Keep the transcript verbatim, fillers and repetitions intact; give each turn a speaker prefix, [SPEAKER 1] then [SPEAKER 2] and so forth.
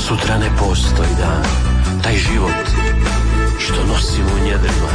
[SPEAKER 1] sutra ne postoji dan, taj život što nosimo u njedrima